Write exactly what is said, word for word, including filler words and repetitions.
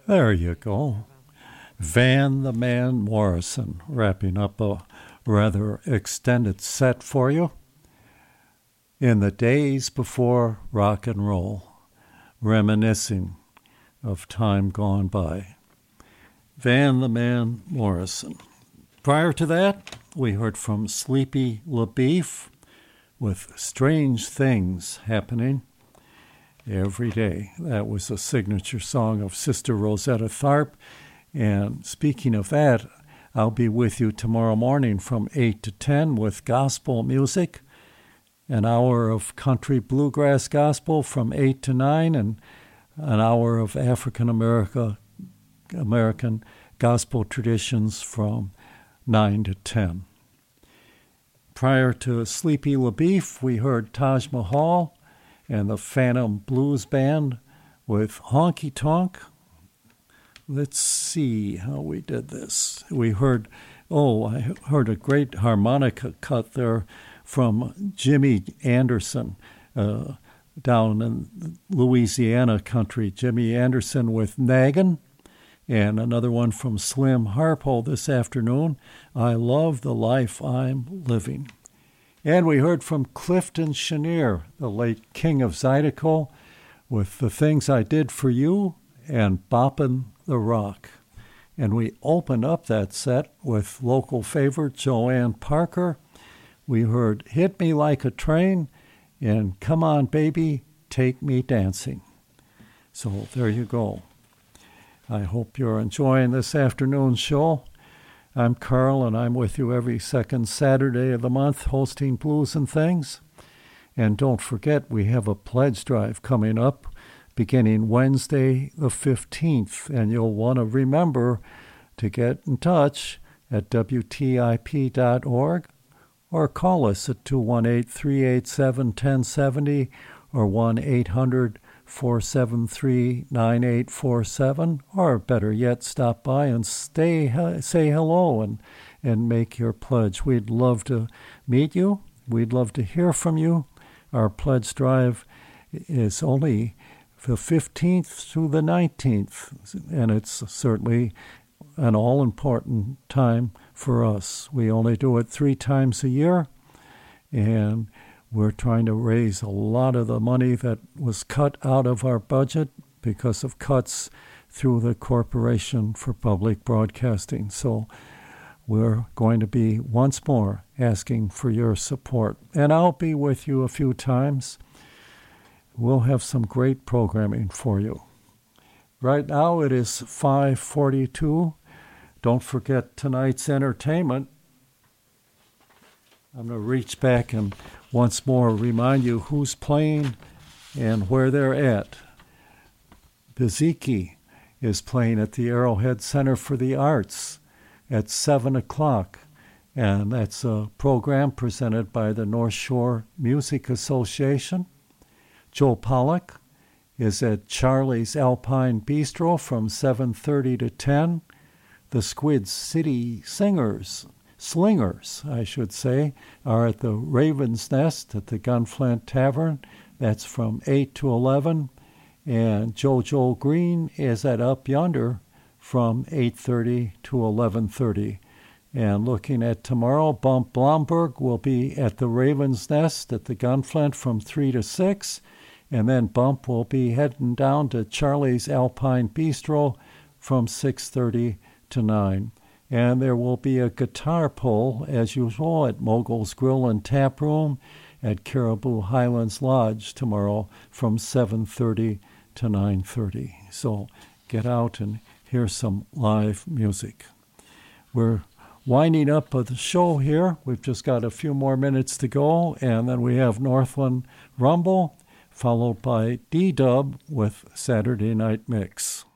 There you go. Van the Man Morrison, wrapping up a rather extended set for you. In the days before rock and roll, reminiscing of time gone by. Van the Man Morrison. Prior to that, we heard from Sleepy LaBeef with Strange Things Happening Every Day. That was a signature song of Sister Rosetta Tharpe. And speaking of that, I'll be with you tomorrow morning from eight to ten with gospel music, an hour of country bluegrass gospel from eight to nine, and an hour of African America, American gospel traditions from nine to ten. Prior to Sleepy LaBeef, we heard Taj Mahal and the Phantom Blues Band with Honky Tonk. Let's see how we did this. We heard, oh, I heard a great harmonica cut there from Jimmy Anderson uh, down in Louisiana country. Jimmy Anderson with Naggin', and another one from Slim Harpo this afternoon, I Love the Life I'm Living. And we heard from Clifton Chenier, the late king of Zydeco, with The Things I Did for You and Boppin' the Rock. And we opened up that set with local favorite Joanne Parker. We heard Hit Me Like a Train and Come On Baby, Take Me Dancing. So there you go. I hope you're enjoying this afternoon's show. I'm Carl, and I'm with you every second Saturday of the month hosting Blues and Things. And don't forget, we have a pledge drive coming up beginning Wednesday the fifteenth, and you'll want to remember to get in touch at W T I P dot org or call us at two one eight, three eight seven, one oh seven oh or one eight hundred, four seven three, nine eight four seven, or better yet, stop by and stay, say hello and, and make your pledge. We'd love to meet you. We'd love to hear from you. Our pledge drive is only the fifteenth through the nineteenth, and it's certainly an all-important time for us. We only do it three times a year, and we're trying to raise a lot of the money that was cut out of our budget because of cuts through the Corporation for Public Broadcasting. So we're going to be once more asking for your support, and I'll be with you a few times. We'll have some great programming for you. Right now it is five forty-two. Don't forget tonight's entertainment. I'm going to reach back and once more remind you who's playing and where they're at. Beziki is playing at the Arrowhead Center for the Arts at seven o'clock, and that's a program presented by the North Shore Music Association. Joe Pollock is at Charlie's Alpine Bistro from seven thirty to ten. The Squid City Singers, Slingers, I should say, are at the Raven's Nest at the Gunflint Tavern. That's from eight to eleven. And JoJo Green is at Up Yonder from eight thirty to eleven thirty. And looking at tomorrow, Bump Blomberg will be at the Raven's Nest at the Gunflint from three to six. And then Bump will be heading down to Charlie's Alpine Bistro from six thirty to nine. And there will be a guitar pull, as usual, at Mogul's Grill and Tap Room at Caribou Highlands Lodge tomorrow from seven thirty to nine thirty. So get out and hear some live music. We're winding up of the show here. We've just got a few more minutes to go, and then we have Northland Rumble, followed by D-Dub with Saturday Night Mix.